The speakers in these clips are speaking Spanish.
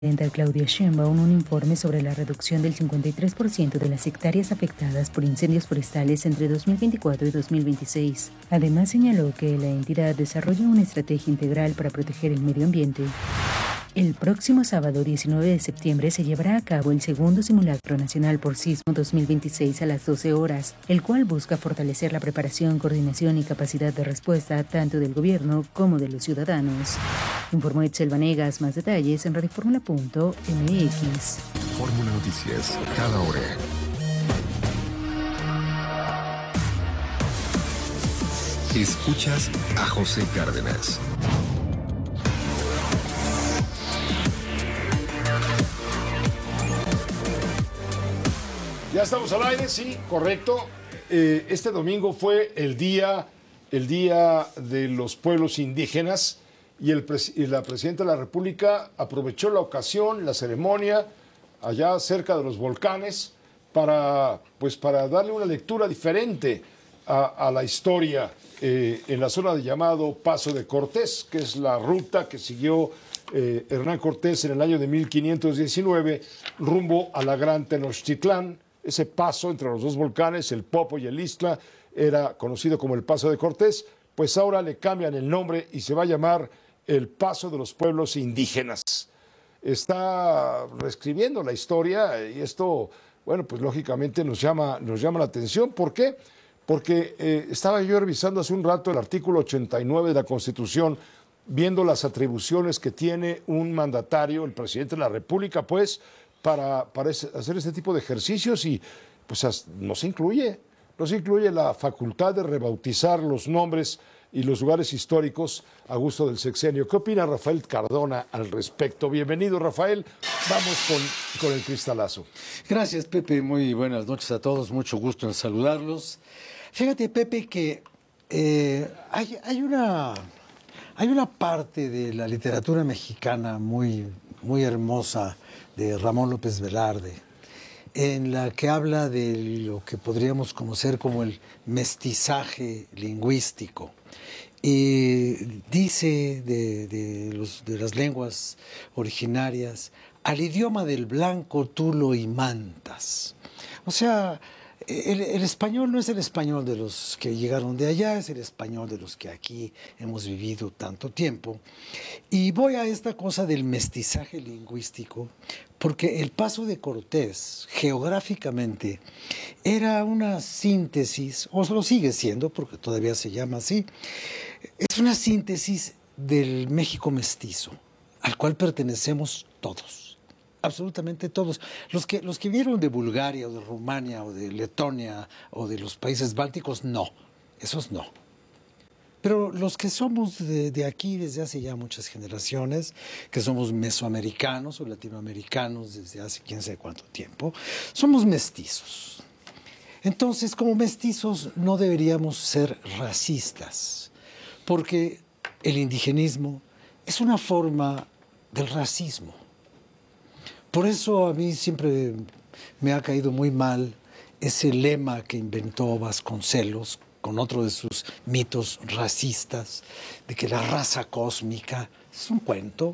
Presidenta Claudia Sheinbaum un informe sobre la reducción del 53% de las hectáreas afectadas por incendios forestales entre 2024 y 2026. Además, señaló que la entidad desarrolla una estrategia integral para proteger el medio ambiente. El próximo sábado 19 de septiembre se llevará a cabo el segundo simulacro nacional por sismo 2026 a las 12 horas, el cual busca fortalecer la preparación, coordinación y capacidad de respuesta tanto del gobierno como de los ciudadanos. Informó Etzel Vanegas. Más detalles en radioformula.mx. Fórmula Noticias, cada hora. Escuchas a José Cárdenas. Ya estamos al aire, sí, correcto. Este domingo fue el día de los pueblos indígenas y la Presidenta de la República aprovechó la ocasión, la ceremonia, allá cerca de los volcanes, para darle una lectura diferente a la historia en la zona de llamado Paso de Cortés, que es la ruta que siguió Hernán Cortés en el año de 1519 rumbo a la Gran Tenochtitlán. Ese paso entre los dos volcanes, el Popo y el Ixtla, era conocido como el Paso de Cortés, pues ahora le cambian el nombre y se va a llamar el Paso de los Pueblos Indígenas. Está reescribiendo la historia y esto, bueno, pues lógicamente nos llama la atención. ¿Por qué? Porque estaba yo revisando hace un rato el artículo 89 de la Constitución, viendo las atribuciones que tiene un mandatario, el presidente de la República, pues, para hacer este tipo de ejercicios y pues no se incluye la facultad de rebautizar los nombres y los lugares históricos a gusto del sexenio. ¿Qué opina Rafael Cardona al respecto? Bienvenido, Rafael. Vamos con el cristalazo. Gracias, Pepe. Muy buenas noches a todos. Mucho gusto en saludarlos. Fíjate, Pepe, que hay una parte de la literatura mexicana muy hermosa de Ramón López Velarde, en la que habla de lo que podríamos conocer como el mestizaje lingüístico. Y dice de las lenguas originarias, al idioma del blanco tú lo imantas. O sea, el español no es el español de los que llegaron de allá, es el español de los que aquí hemos vivido tanto tiempo. Y voy a esta cosa del mestizaje lingüístico, porque el Paso de Cortés, geográficamente, era una síntesis, o lo sigue siendo, porque todavía se llama así, es una síntesis del México mestizo, al cual pertenecemos todos. Absolutamente todos. Los que vieron de Bulgaria o de Rumania o de Letonia o de los países bálticos, no. Esos no. Pero los que somos de aquí desde hace ya muchas generaciones, que somos mesoamericanos o latinoamericanos desde hace quién sabe cuánto tiempo, somos mestizos. Entonces, como mestizos no deberíamos ser racistas, porque el indigenismo es una forma del racismo. Por eso a mí siempre me ha caído muy mal ese lema que inventó Vasconcelos con otro de sus mitos racistas, de que la raza cósmica es un cuento,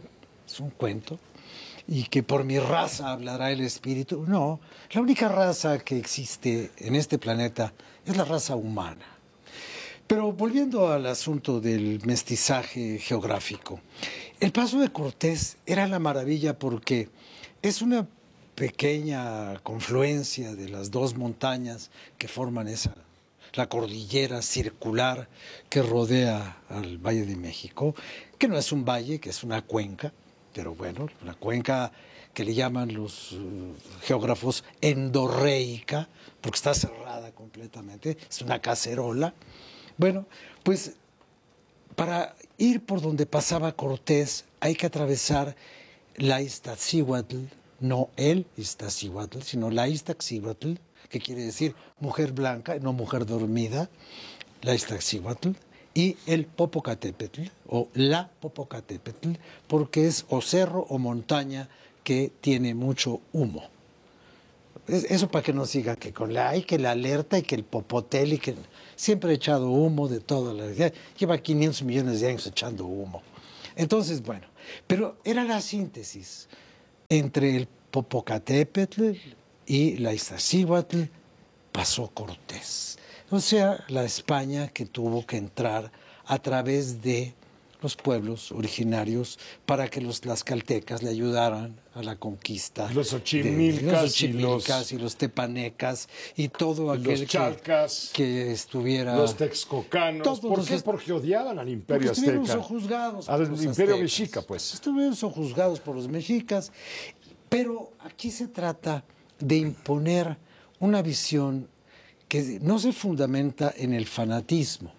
y que por mi raza hablará el espíritu. No, la única raza que existe en este planeta es la raza humana. Pero volviendo al asunto del mestizaje geográfico, el Paso de Cortés era la maravilla porque es una pequeña confluencia de las dos montañas que forman la cordillera circular que rodea al Valle de México, que no es un valle, que es una cuenca, pero bueno, una cuenca que le llaman los geógrafos endorreica, porque está cerrada completamente, es una cacerola. Bueno, pues para ir por donde pasaba Cortés hay que atravesar la Iztaccíhuatl, no el Iztaccíhuatl, sino la Iztaccíhuatl, que quiere decir mujer blanca, no mujer dormida, la Iztaccíhuatl, y el Popocatépetl, o la Popocatépetl, porque es o cerro o montaña que tiene mucho humo. Eso para que no siga que con que la alerta y que el Popotel y que siempre ha echado humo de todo. Lleva 500 millones de años echando humo. Entonces, bueno, pero era la síntesis. Entre el Popocatépetl y la Iztaccíhuatl pasó Cortés. O sea, la España que tuvo que entrar a través de los pueblos originarios para que los tlaxcaltecas le ayudaran a la conquista. Los Xochimilcas Xochimilcas y los tepanecas y todo los aquel chalcas, que estuviera... los texcocanos. Todos ¿Por los qué? que- Porque odiaban al imperio Porque estuvieron azteca. sojuzgados Al por los imperio aztecas. mexica, pues. Estuvieron sojuzgados por los mexicas, pero aquí se trata de imponer una visión que no se fundamenta en el fanatismo,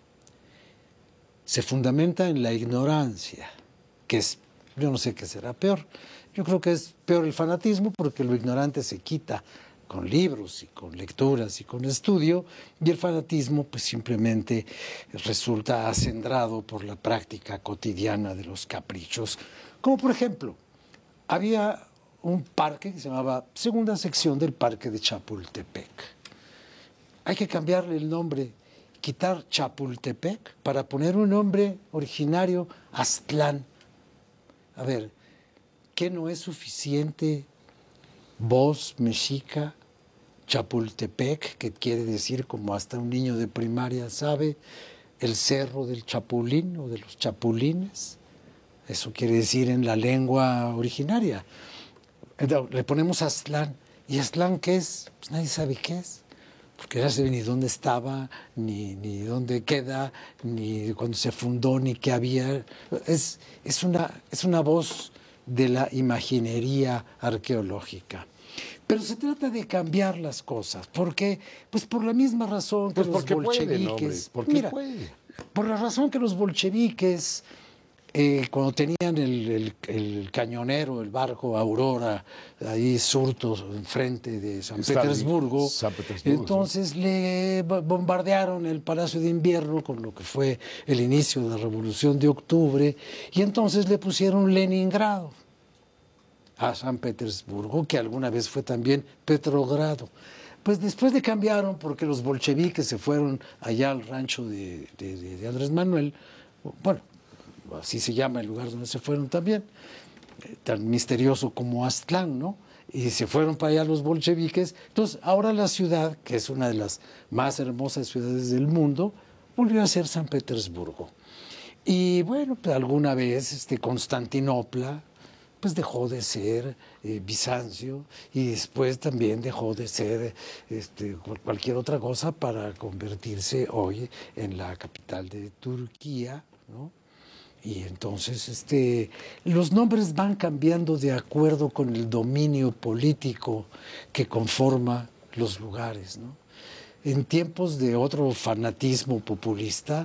se fundamenta en la ignorancia, que es, yo no sé qué será peor. Yo creo que es peor el fanatismo porque lo ignorante se quita con libros y con lecturas y con estudio, y el fanatismo pues simplemente resulta acendrado por la práctica cotidiana de los caprichos. Como por ejemplo, había un parque que se llamaba Segunda Sección del Parque de Chapultepec. Hay que cambiarle el nombre, quitar Chapultepec para poner un nombre originario, Aztlán. A ver, ¿qué no es suficiente voz mexica, Chapultepec, que quiere decir, como hasta un niño de primaria sabe, el cerro del Chapulín o de los Chapulines? Eso quiere decir en la lengua originaria. Entonces, le ponemos Aztlán. ¿Y Aztlán qué es? Pues nadie sabe qué es. Porque no sabe ni dónde estaba, ni dónde queda, ni cuándo se fundó, ni qué había. Es una voz de la imaginería arqueológica. Pero se trata de cambiar las cosas. ¿Por qué? Pues por la misma razón que Pues los porque pueden, hombre. bolcheviques. Porque Mira, pueden. por la razón que los bolcheviques, cuando tenían el cañonero, el barco Aurora, ahí surtos enfrente de San Está Petersburgo, San Petersburgo, entonces le bombardearon el Palacio de Invierno con lo que fue el inicio de la Revolución de Octubre, y entonces le pusieron Leningrado a San Petersburgo, que alguna vez fue también Petrogrado. Pues después le cambiaron porque los bolcheviques se fueron allá al rancho de Andrés Manuel, bueno, así se llama el lugar donde se fueron también, tan misterioso como Aztlán, ¿no? Y se fueron para allá los bolcheviques. Entonces, ahora la ciudad, que es una de las más hermosas ciudades del mundo, volvió a ser San Petersburgo. Y bueno, pues alguna vez Constantinopla pues dejó de ser Bizancio, y después también dejó de ser cualquier otra cosa para convertirse hoy en la capital de Turquía, ¿no? Y entonces los nombres van cambiando de acuerdo con el dominio político que conforma los lugares, ¿no? En tiempos de otro fanatismo populista,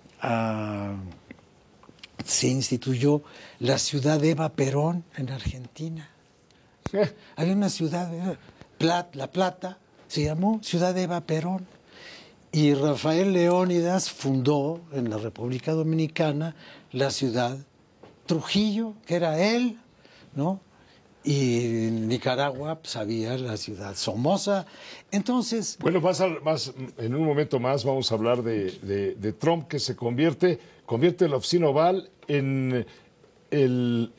se instituyó la ciudad de Eva Perón en Argentina. Había una ciudad, La Plata, se llamó Ciudad de Eva Perón. Y Rafael Leónidas fundó en la República Dominicana la ciudad Trujillo, que era él, ¿no? Y en Nicaragua pues, había la ciudad Somoza. Entonces... Bueno, en un momento más vamos a hablar de Trump, que se convierte la oficina oval en el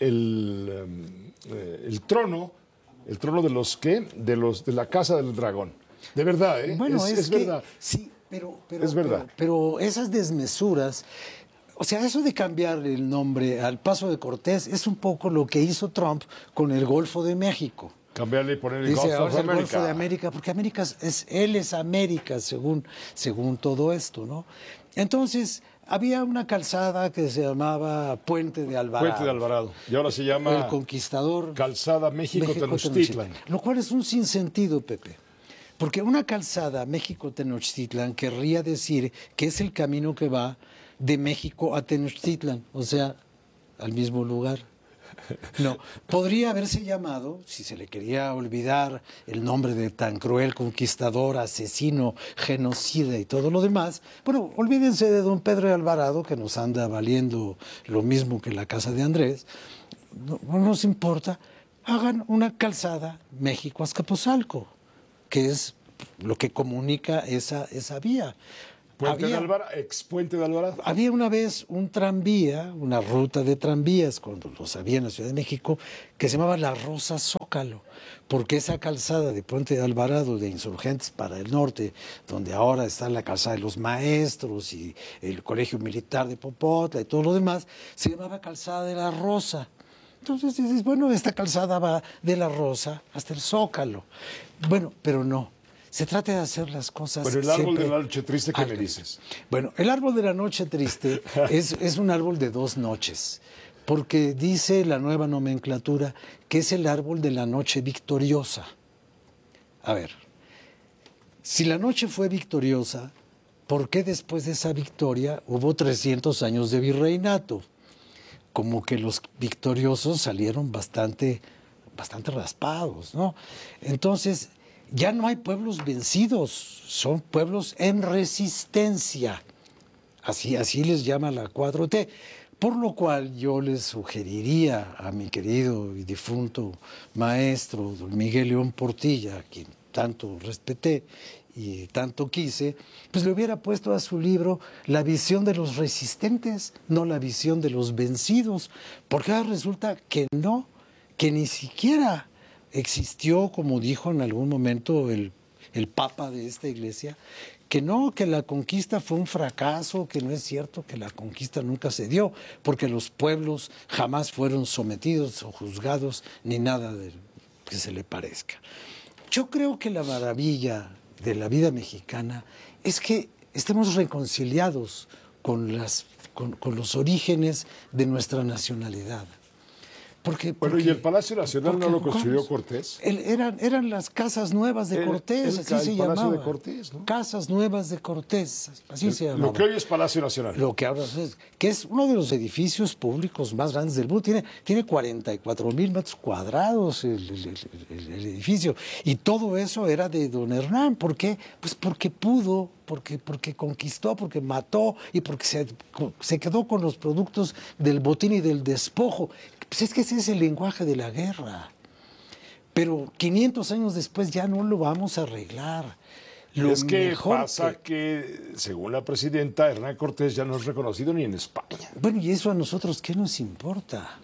trono de los ¿qué? De la Casa del Dragón. De verdad, ¿eh? Bueno, es verdad. Sí, pero es verdad. Pero esas desmesuras, o sea, eso de cambiar el nombre al Paso de Cortés es un poco lo que hizo Trump con el Golfo de México. Cambiarle y poner el Dice, Golfo ahora de es el América. Golfo de América, porque América él es América, según todo esto, ¿no? Entonces, había una calzada que se llamaba Puente de Alvarado. Puente de Alvarado. Y ahora se llama El Conquistador. Calzada México-Tenochtitlan. Lo cual es un sinsentido, Pepe. Porque una calzada México-Tenochtitlan querría decir que es el camino que va de México a Tenochtitlan, o sea, al mismo lugar. No, podría haberse llamado, si se le quería olvidar el nombre de tan cruel conquistador, asesino, genocida y todo lo demás, bueno, olvídense de don Pedro de Alvarado, que nos anda valiendo lo mismo que la casa de Andrés, no nos importa, hagan una calzada México-Azcapotzalco, que es lo que comunica esa vía. Ex Puente de Alvarado. Había una vez un tranvía, una ruta de tranvías, cuando los había en la Ciudad de México, que se llamaba La Rosa Zócalo, porque esa calzada de Puente de Alvarado, de Insurgentes para el norte, donde ahora está la calzada de los maestros y el Colegio Militar de Popotla y todo lo demás, se llamaba Calzada de la Rosa. Entonces dices, bueno, esta calzada va de La Rosa hasta el Zócalo. Bueno, pero no. Se trata de hacer las cosas. Pero el árbol siempre... de la noche triste, ¿qué me dices? Bueno, el árbol de la noche triste es un árbol de 2 noches, porque dice la nueva nomenclatura que es el árbol de la noche victoriosa. A ver, si la noche fue victoriosa, ¿por qué después de esa victoria hubo 300 años de virreinato? Como que los victoriosos salieron bastante raspados, ¿no? Entonces, ya no hay pueblos vencidos, son pueblos en resistencia. Así les llama la 4T. Por lo cual yo les sugeriría a mi querido y difunto maestro, don Miguel León Portilla, a quien tanto respeté y tanto quise, pues le hubiera puesto a su libro La visión de los resistentes, no la visión de los vencidos, porque ahora resulta que no, que ni siquiera existió, como dijo en algún momento el papa de esta iglesia, que no, que la conquista fue un fracaso, que no es cierto, que la conquista nunca se dio, porque los pueblos jamás fueron sometidos o juzgados, ni nada que se le parezca. Yo creo que la maravilla de la vida mexicana es que estemos reconciliados con los orígenes de nuestra nacionalidad. Bueno, ¿y el Palacio Nacional no lo construyó Cortés? Eran las casas nuevas de Cortés, así se llamaba. Palacio de Cortés, ¿no? Casas nuevas de Cortés, así se llamaba. Lo que hoy es Palacio Nacional. Lo que ahora es, que es uno de los edificios públicos más grandes del mundo. Tiene 44,000 metros cuadrados el edificio. Y todo eso era de don Hernán. ¿Por qué? Pues porque pudo, porque conquistó, porque mató y porque se quedó con los productos del botín y del despojo. Pues es que ese es el lenguaje de la guerra. Pero 500 años después ya no lo vamos a arreglar. Es que pasa que, según la presidenta, Hernán Cortés ya no es reconocido ni en España. Bueno, ¿y eso a nosotros qué nos importa?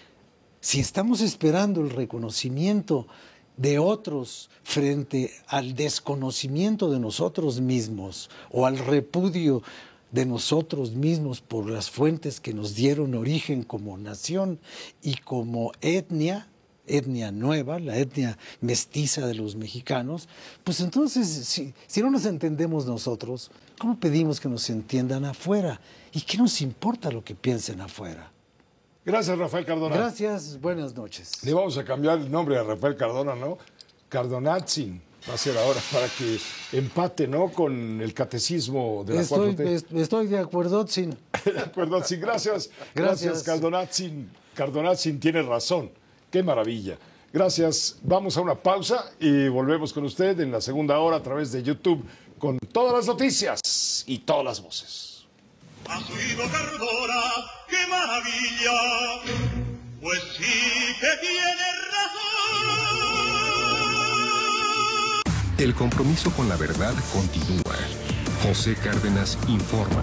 Si estamos esperando el reconocimiento de otros frente al desconocimiento de nosotros mismos o al repudio de nosotros mismos por las fuentes que nos dieron origen como nación y como etnia nueva, la etnia mestiza de los mexicanos, pues entonces, si no nos entendemos nosotros, ¿cómo pedimos que nos entiendan afuera? ¿Y qué nos importa lo que piensen afuera? Gracias, Rafael Cardona. Gracias, buenas noches. Le vamos a cambiar el nombre a Rafael Cardona, ¿no? Cardonatzin. Va a ser ahora para que empate, ¿no? Con el catecismo de la 4T. Estoy de acuerdo, Tzin. De acuerdo, Tzin. Gracias, Cardonatzin. Cardonatzin tiene razón. Qué maravilla. Gracias. Vamos a una pausa y volvemos con usted en la segunda hora a través de YouTube con todas las noticias y todas las voces. Ha sido Cardona, qué maravilla. Pues sí que tiene razón. El compromiso con la verdad continúa. José Cárdenas informa.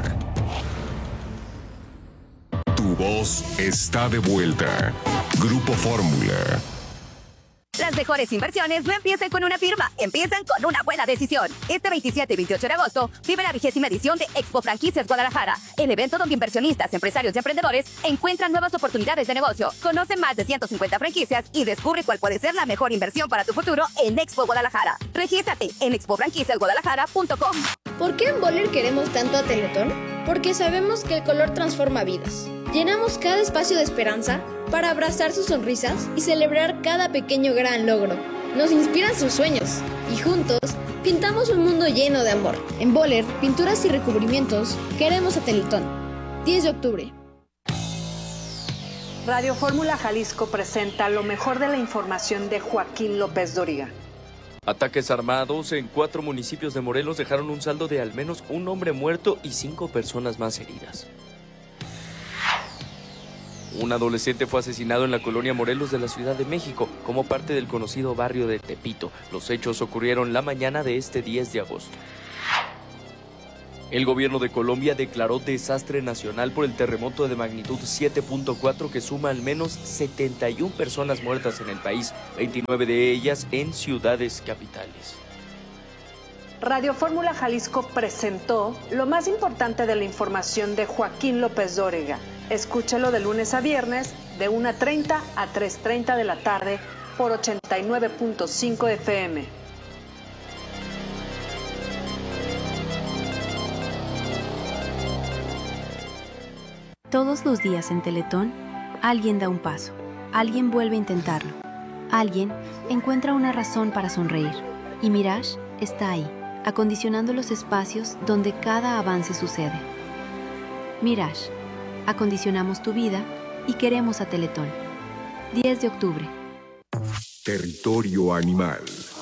Tu voz está de vuelta. Grupo Fórmula. Las mejores inversiones no empiezan con una firma, empiezan con una buena decisión. Este 27 y 28 de agosto vive la 20ª edición de Expo Franquicias Guadalajara, el evento donde inversionistas, empresarios y emprendedores encuentran nuevas oportunidades de negocio. Conoce más de 150 franquicias y descubre cuál puede ser la mejor inversión para tu futuro en Expo Guadalajara. Regístrate en expofranquiciasguadalajara.com. ¿Por qué en Boller queremos tanto a Teletón? Porque sabemos que el color transforma vidas. Llenamos cada espacio de esperanza para abrazar sus sonrisas y celebrar cada pequeño gran logro. Nos inspiran sus sueños y juntos pintamos un mundo lleno de amor. En Boller, pinturas y recubrimientos, queremos a Teletón. 10 de octubre. Radio Fórmula Jalisco presenta lo mejor de la información de Joaquín López Dóriga. Ataques armados en 4 municipios de Morelos dejaron un saldo de al menos un hombre muerto y 5 personas más heridas. Un adolescente fue asesinado en la colonia Morelos de la Ciudad de México, como parte del conocido barrio de Tepito. Los hechos ocurrieron la mañana de este 10 de agosto. El gobierno de Colombia declaró desastre nacional por el terremoto de magnitud 7.4 que suma al menos 71 personas muertas en el país, 29 de ellas en ciudades capitales. Radio Fórmula Jalisco presentó lo más importante de la información de Joaquín López Dóriga. Escúchalo de lunes a viernes de 1:30 a 3:30 de la tarde por 89.5 FM. Todos los días en Teletón, alguien da un paso, alguien vuelve a intentarlo, alguien encuentra una razón para sonreír. Y Mirage está ahí, acondicionando los espacios donde cada avance sucede. Mirage, acondicionamos tu vida y queremos a Teletón. 10 de octubre. Territorio animal.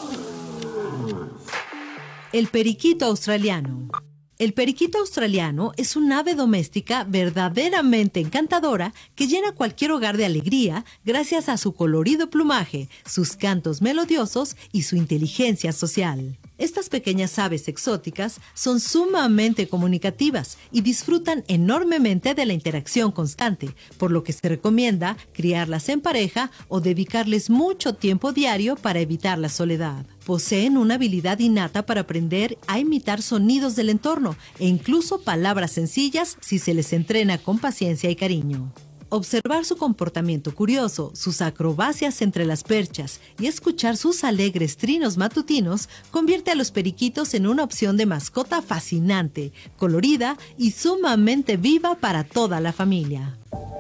El periquito australiano. El periquito australiano es un ave doméstica verdaderamente encantadora que llena cualquier hogar de alegría gracias a su colorido plumaje, sus cantos melodiosos y su inteligencia social. Estas pequeñas aves exóticas son sumamente comunicativas y disfrutan enormemente de la interacción constante, por lo que se recomienda criarlas en pareja o dedicarles mucho tiempo diario para evitar la soledad. Poseen una habilidad innata para aprender a imitar sonidos del entorno e incluso palabras sencillas si se les entrena con paciencia y cariño. Observar su comportamiento curioso, sus acrobacias entre las perchas y escuchar sus alegres trinos matutinos convierte a los periquitos en una opción de mascota fascinante, colorida y sumamente viva para toda la familia.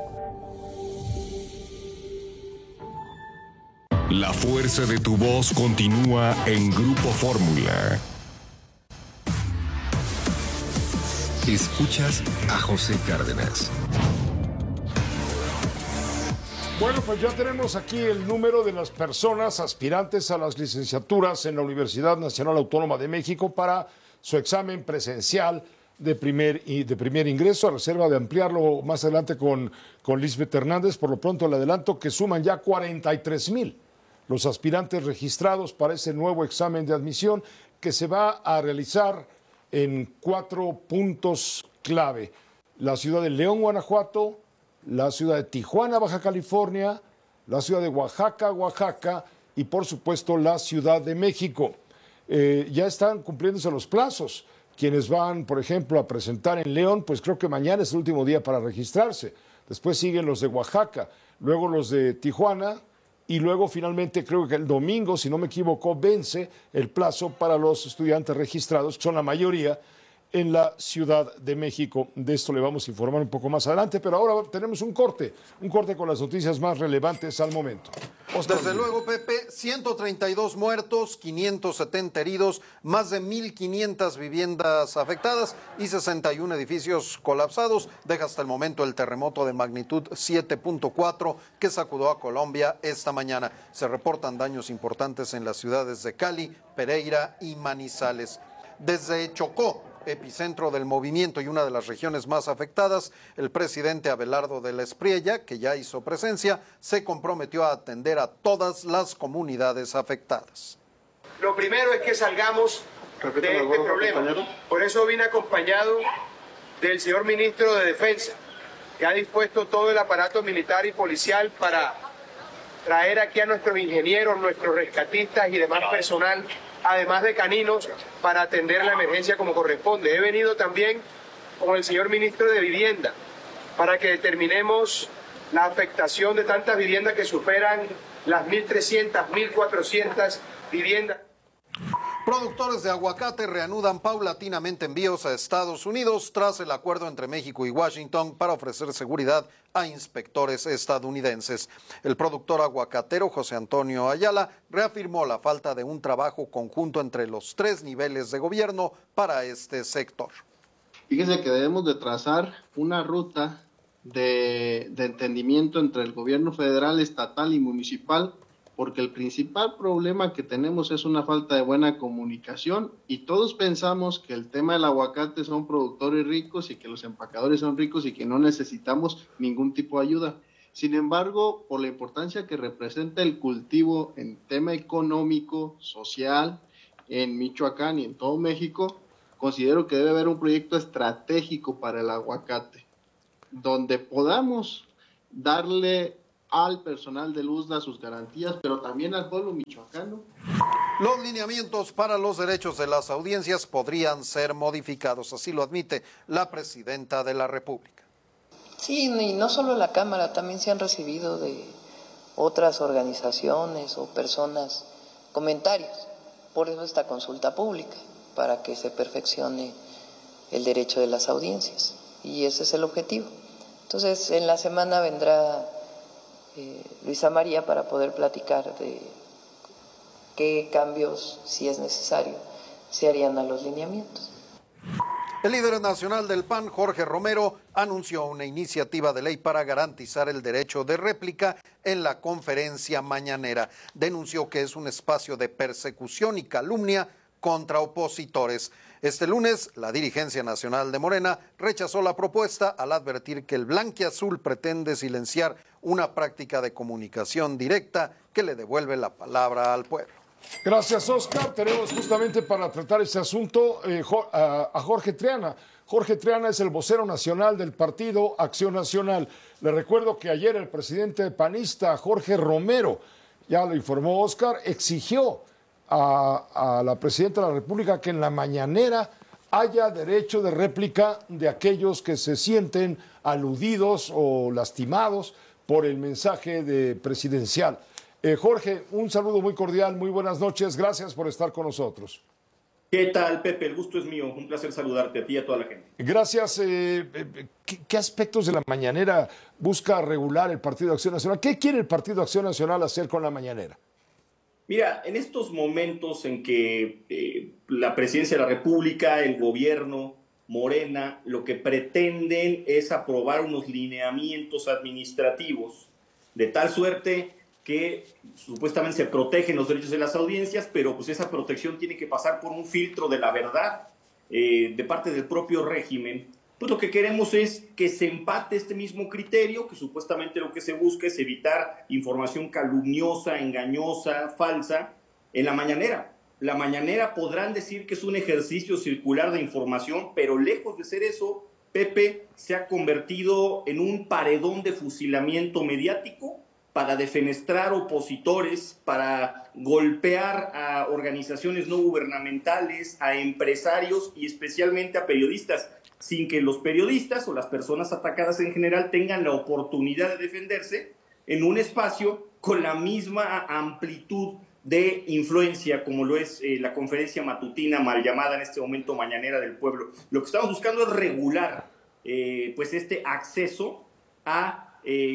La fuerza de tu voz continúa en Grupo Fórmula. Escuchas a José Cárdenas. Bueno, pues ya tenemos aquí el número de las personas aspirantes a las licenciaturas en la Universidad Nacional Autónoma de México para su examen presencial de primer ingreso, a reserva de ampliarlo más adelante con Lisbeth Hernández. Por lo pronto le adelanto que suman ya 43,000 los aspirantes registrados para ese nuevo examen de admisión que se va a realizar en 4 puntos clave: la ciudad de León, Guanajuato, la ciudad de Tijuana, Baja California, la ciudad de Oaxaca, Oaxaca y por supuesto la Ciudad de México. Ya están cumpliéndose los plazos. Quienes van, por ejemplo, a presentar en León, pues creo que mañana es el último día para registrarse. Después siguen los de Oaxaca, luego los de Tijuana y luego finalmente creo que el domingo, si no me equivoco, vence el plazo para los estudiantes registrados, que son la mayoría en la Ciudad de México. De esto le vamos a informar un poco más adelante, pero ahora tenemos un corte con las noticias más relevantes al momento. Desde luego, Pepe, 132 muertos, 570 heridos, más de 1,500 viviendas afectadas y 61 edificios colapsados. Deja hasta el momento el terremoto de magnitud 7.4 que sacudió a Colombia esta mañana. Se reportan daños importantes en las ciudades de Cali, Pereira y Manizales. Desde Chocó, epicentro del movimiento y una de las regiones más afectadas, el presidente Abelardo de la Espriella, que ya hizo presencia, se comprometió a atender a todas las comunidades afectadas. Lo primero es que salgamos de este problema. Por eso vine acompañado del señor ministro de Defensa, que ha dispuesto todo el aparato militar y policial para traer aquí a nuestros ingenieros, nuestros rescatistas y demás personal, además de caninos, para atender la emergencia como corresponde. He venido también con el señor ministro de Vivienda para que determinemos la afectación de tantas viviendas que superan las 1.300, 1.400 viviendas. Productores de aguacate reanudan paulatinamente envíos a Estados Unidos tras el acuerdo entre México y Washington para ofrecer seguridad a inspectores estadounidenses. El productor aguacatero José Antonio Ayala reafirmó la falta de un trabajo conjunto entre los 3 niveles de gobierno para este sector. Fíjense que debemos de trazar una ruta de entendimiento entre el gobierno federal, estatal y municipal, porque el principal problema que tenemos es una falta de buena comunicación y todos pensamos que el tema del aguacate son productores ricos y que los empacadores son ricos y que no necesitamos ningún tipo de ayuda. Sin embargo, por la importancia que representa el cultivo en tema económico, social, en Michoacán y en todo México, considero que debe haber un proyecto estratégico para el aguacate, donde podamos darle al personal del USDA sus garantías, pero también al pueblo michoacano. Los lineamientos para los derechos de las audiencias podrían ser modificados, así lo admite la presidenta de la República. Sí, y no solo la Cámara, también se han recibido de otras organizaciones o personas comentarios. Por eso esta consulta pública, para que se perfeccione el derecho de las audiencias. Y ese es el objetivo. Entonces, en la semana vendrá Luisa María para poder platicar de qué cambios, si es necesario, se harían a los lineamientos. El líder nacional del PAN, Jorge Romero, anunció una iniciativa de ley para garantizar el derecho de réplica en la conferencia mañanera. Denunció que es un espacio de persecución y calumnia contra opositores. Este lunes, la dirigencia nacional de Morena rechazó la propuesta al advertir que el blanquiazul pretende silenciar una práctica de comunicación directa que le devuelve la palabra al pueblo. Gracias, Oscar. Tenemos justamente para tratar este asunto a Jorge Triana. Jorge Triana es el vocero nacional del partido Acción Nacional. Le recuerdo que ayer el presidente panista, Jorge Romero, ya lo informó Oscar, exigió a la presidenta de la República que en la mañanera haya derecho de réplica de aquellos que se sienten aludidos o lastimados por el mensaje presidencial. Jorge, un saludo muy cordial, muy buenas noches, gracias por estar con nosotros. ¿Qué tal, Pepe? El gusto es mío, un placer saludarte a ti y a toda la gente. Gracias. ¿Qué aspectos de la mañanera busca regular el Partido Acción Nacional? ¿Qué quiere el Partido Acción Nacional hacer con la mañanera? Mira, en estos momentos en que la presidencia de la República, el gobierno, Morena, lo que pretenden es aprobar unos lineamientos administrativos de tal suerte que supuestamente se protegen los derechos de las audiencias, pero pues esa protección tiene que pasar por un filtro de la verdad de parte del propio régimen. Pues lo que queremos es que se empate este mismo criterio, que supuestamente lo que se busca es evitar información calumniosa, engañosa, falsa, en la mañanera. La mañanera podrán decir que es un ejercicio circular de información, pero lejos de ser eso, Pepe, se ha convertido en un paredón de fusilamiento mediático para defenestrar opositores, para golpear a organizaciones no gubernamentales, a empresarios y especialmente a periodistas, sin que los periodistas o las personas atacadas en general tengan la oportunidad de defenderse en un espacio con la misma amplitud de influencia como lo es la conferencia matutina mal llamada en este momento Mañanera del Pueblo. Lo que estamos buscando es regular pues este acceso a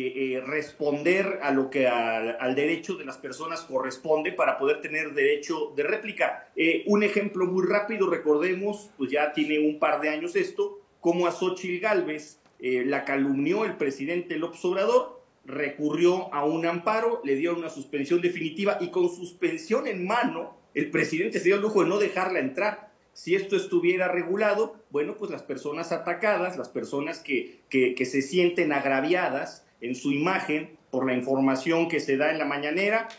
responder a lo que al derecho de las personas corresponde para poder tener derecho de réplica. Un ejemplo muy rápido, recordemos, pues ya tiene un par de años esto, como a Xóchitl Gálvez la calumnió el presidente López Obrador, recurrió a un amparo, le dieron una suspensión definitiva y con suspensión en mano el presidente se dio el lujo de no dejarla entrar. Si esto estuviera regulado, bueno, pues las personas atacadas, las personas que se sienten agraviadas en su imagen por la información que se da en la mañanera,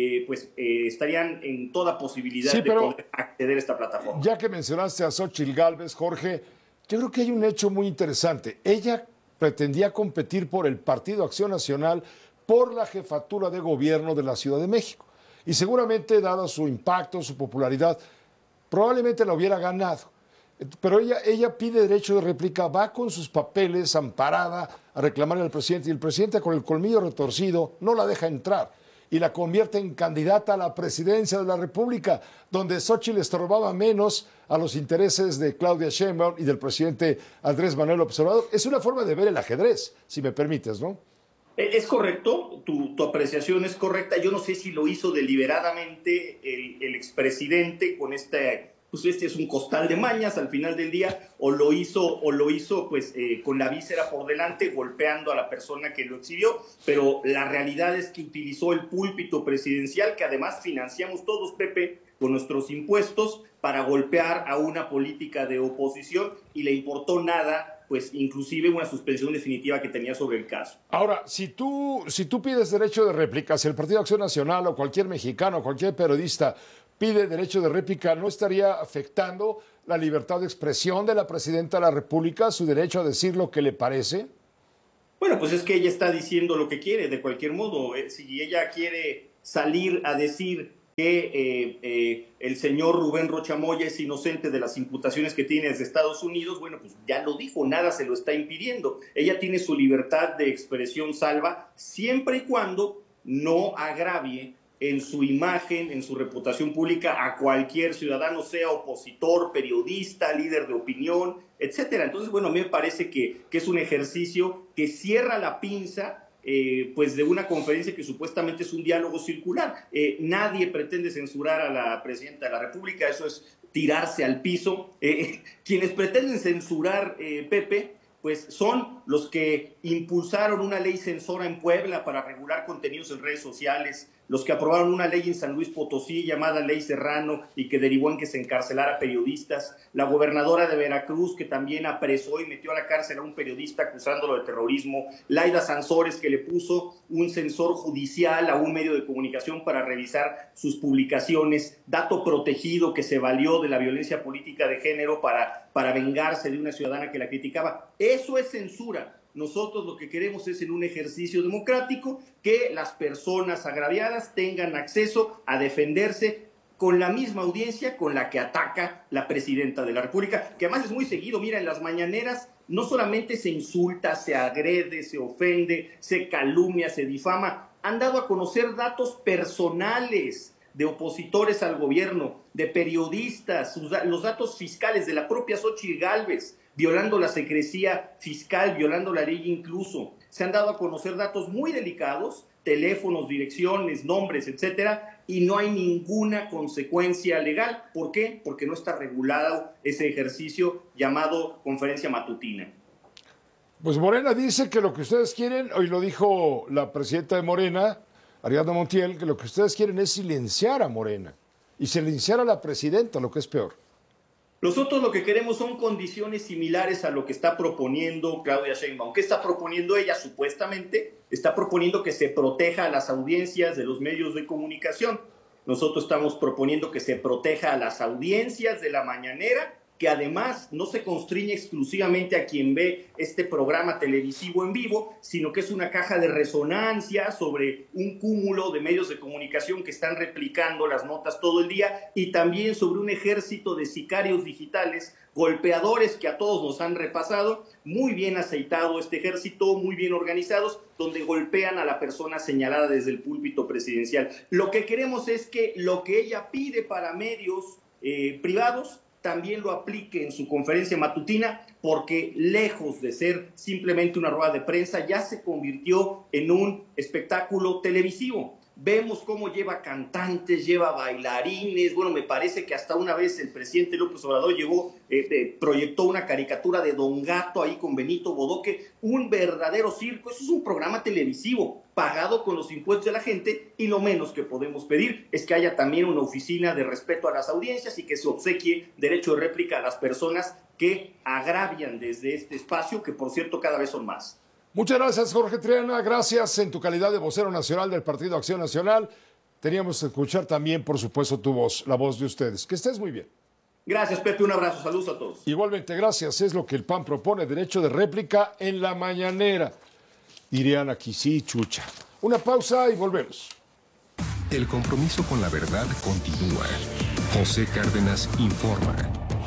estarían en toda posibilidad de poder acceder a esta plataforma. Ya que mencionaste a Xóchitl Gálvez, Jorge, yo creo que hay un hecho muy interesante. Ella pretendía competir por el Partido Acción Nacional por la jefatura de gobierno de la Ciudad de México. Y seguramente, dado su impacto, su popularidad, probablemente la hubiera ganado, pero ella pide derecho de réplica, va con sus papeles amparada a reclamarle al presidente y el presidente con el colmillo retorcido no la deja entrar y la convierte en candidata a la presidencia de la República, donde Xóchitl estorbaba menos a los intereses de Claudia Sheinbaum y del presidente Andrés Manuel López Obrador. Es una forma de ver el ajedrez, si me permites, ¿no? Es correcto, tu apreciación es correcta. Yo no sé si lo hizo deliberadamente el expresidente con pues este es un costal de mañas al final del día, o lo hizo pues con la víscera por delante, golpeando a la persona que lo exhibió, pero la realidad es que utilizó el púlpito presidencial, que además financiamos todos, Pepe, con nuestros impuestos, para golpear a una política de oposición, y le importó nada, pues inclusive una suspensión definitiva que tenía sobre el caso. Ahora, si tú pides derecho de réplica, si el Partido Acción Nacional o cualquier mexicano, cualquier periodista pide derecho de réplica, ¿no estaría afectando la libertad de expresión de la presidenta de la República, su derecho a decir lo que le parece? Bueno, pues es que ella está diciendo lo que quiere, de cualquier modo. Si ella quiere salir a decir que el señor Rubén Rocha Moya es inocente de las imputaciones que tiene desde Estados Unidos, bueno, pues ya lo dijo, nada se lo está impidiendo. Ella tiene su libertad de expresión salva siempre y cuando no agravie en su imagen, en su reputación pública a cualquier ciudadano, sea opositor, periodista, líder de opinión, etcétera. Entonces, bueno, a mí me parece que es un ejercicio que cierra la pinza pues de una conferencia que supuestamente es un diálogo circular. Nadie pretende censurar a la presidenta de la República, eso es tirarse al piso. Quienes pretenden censurar, Pepe, pues son los que impulsaron una ley censora en Puebla para regular contenidos en redes sociales, los que aprobaron una ley en San Luis Potosí llamada Ley Serrano y que derivó en que se encarcelara periodistas, la gobernadora de Veracruz que también apresó y metió a la cárcel a un periodista acusándolo de terrorismo, Laida Sansores que le puso un censor judicial a un medio de comunicación para revisar sus publicaciones, Dato Protegido que se valió de la violencia política de género para vengarse de una ciudadana que la criticaba. Eso es censura. Nosotros lo que queremos es en un ejercicio democrático que las personas agraviadas tengan acceso a defenderse con la misma audiencia con la que ataca la presidenta de la República, que además es muy seguido. Mira, en las mañaneras no solamente se insulta, se agrede, se ofende, se calumnia, se difama, han dado a conocer datos personales de opositores al gobierno, de periodistas, los datos fiscales de la propia Xóchitl Gálvez, violando la secrecía fiscal, violando la ley incluso. Se han dado a conocer datos muy delicados, teléfonos, direcciones, nombres, etcétera, y no hay ninguna consecuencia legal. ¿Por qué? Porque no está regulado ese ejercicio llamado conferencia matutina. Pues Morena dice que lo que ustedes quieren, hoy lo dijo la presidenta de Morena, Ariadna Montiel, que lo que ustedes quieren es silenciar a Morena y silenciar a la presidenta, lo que es peor. Nosotros lo que queremos son condiciones similares a lo que está proponiendo Claudia Sheinbaum. ¿Qué está proponiendo ella? Supuestamente está proponiendo que se proteja a las audiencias de los medios de comunicación. Nosotros estamos proponiendo que se proteja a las audiencias de la mañanera, que además no se constriñe exclusivamente a quien ve este programa televisivo en vivo, sino que es una caja de resonancia sobre un cúmulo de medios de comunicación que están replicando las notas todo el día y también sobre un ejército de sicarios digitales, golpeadores que a todos nos han repasado, muy bien aceitado este ejército, muy bien organizados, donde golpean a la persona señalada desde el púlpito presidencial. Lo que queremos es que lo que ella pide para medios privados también lo aplique en su conferencia matutina, porque lejos de ser simplemente una rueda de prensa, ya se convirtió en un espectáculo televisivo. Vemos cómo lleva cantantes, lleva bailarines. Bueno, me parece que hasta una vez el presidente López Obrador proyectó una caricatura de Don Gato ahí con Benito Bodoque, un verdadero circo. Eso es un programa televisivo pagado con los impuestos de la gente, y lo menos que podemos pedir es que haya también una oficina de respeto a las audiencias y que se obsequie derecho de réplica a las personas que agravian desde este espacio, que por cierto cada vez son más. Muchas gracias, Jorge Triana. Gracias en tu calidad de vocero nacional del Partido Acción Nacional. Teníamos que escuchar también, por supuesto, tu voz, la voz de ustedes. Que estés muy bien. Gracias, Pepe. Un abrazo. Saludos a todos. Igualmente, gracias. Es lo que el PAN propone, derecho de réplica en la mañanera. Dirían aquí, sí, chucha. Una pausa y volvemos. El compromiso con la verdad continúa. José Cárdenas informa.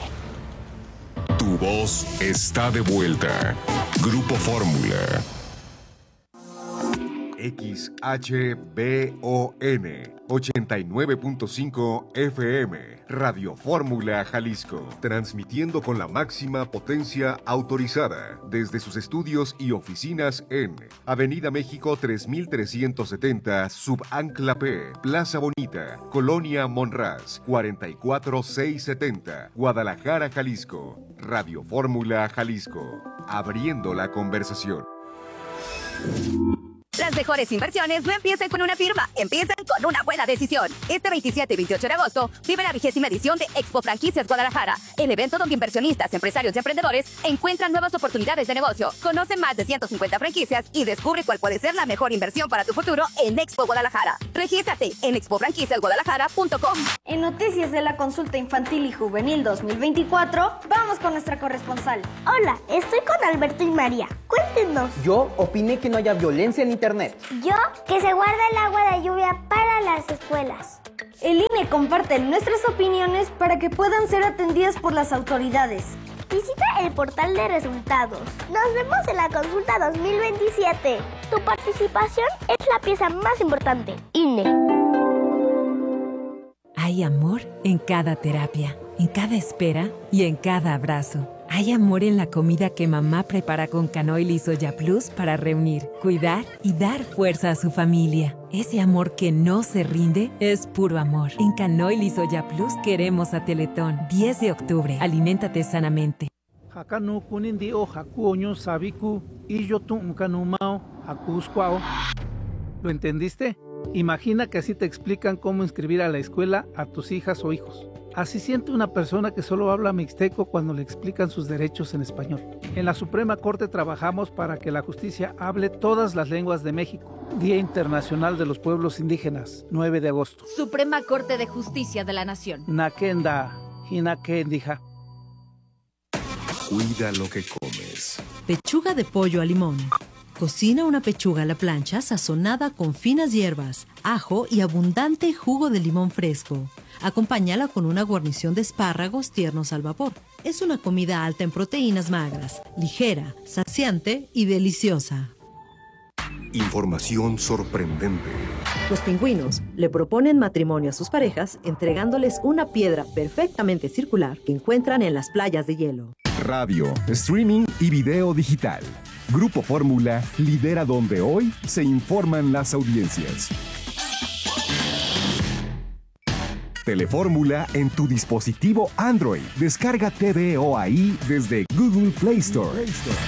Tu voz está de vuelta. Grupo Fórmula. XHBON 89.5 FM, Radio Fórmula Jalisco, transmitiendo con la máxima potencia autorizada desde sus estudios y oficinas en Avenida México 3370, Subancla P, Plaza Bonita, Colonia Monraz, 44670, Guadalajara, Jalisco. Radio Fórmula Jalisco, abriendo la conversación. Las mejores inversiones no empiezan con una firma, empiezan con una buena decisión. Este 27 y 28 de agosto vive la 20ª edición de Expo Franquicias Guadalajara, el evento donde inversionistas, empresarios y emprendedores encuentran nuevas oportunidades de negocio. Conoce más de 150 franquicias y descubre cuál puede ser la mejor inversión para tu futuro en Expo Guadalajara. Regístrate en expofranquiciasguadalajara.com. En noticias de la consulta infantil y juvenil 2024, vamos con nuestra corresponsal. Hola, estoy con Alberto y María. Cuéntenos. Yo opiné que no haya violencia en internet. Yo, que se guarda el agua de lluvia para las escuelas. El INE comparte nuestras opiniones para que puedan ser atendidas por las autoridades. Visita el portal de resultados. Nos vemos en la consulta 2027. Tu participación es la pieza más importante. INE. Hay amor en cada terapia, en cada espera y en cada abrazo. Hay amor en la comida que mamá prepara con Canoil y Soya Plus para reunir, cuidar y dar fuerza a su familia. Ese amor que no se rinde es puro amor. En Canoil y Soya Plus queremos a Teletón. 10 de octubre. Aliméntate sanamente. Hakanu kunindio hakuoño sabiku y yo tu mao hakuscuao. ¿Lo entendiste? Imagina que así te explican cómo inscribir a la escuela a tus hijas o hijos. Así siente una persona que solo habla mixteco cuando le explican sus derechos en español. En la Suprema Corte trabajamos para que la justicia hable todas las lenguas de México. Día Internacional de los Pueblos Indígenas, 9 de agosto. Suprema Corte de Justicia de la Nación. Nakenda, hinakendija. Cuida lo que comes. Pechuga de pollo a limón. Cocina una pechuga a la plancha sazonada con finas hierbas, ajo y abundante jugo de limón fresco. Acompáñala con una guarnición de espárragos tiernos al vapor. Es una comida alta en proteínas magras, ligera, saciante y deliciosa. Información sorprendente. Los pingüinos le proponen matrimonio a sus parejas entregándoles una piedra perfectamente circular que encuentran en las playas de hielo. Radio, streaming y video digital. Grupo Fórmula lidera donde hoy se informan las audiencias. Telefórmula en tu dispositivo Android. Descarga TVO ahí desde Google Play Store.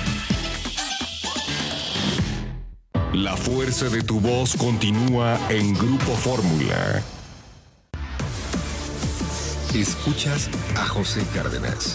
La fuerza de tu voz continúa en Grupo Fórmula. Escuchas a José Cárdenas.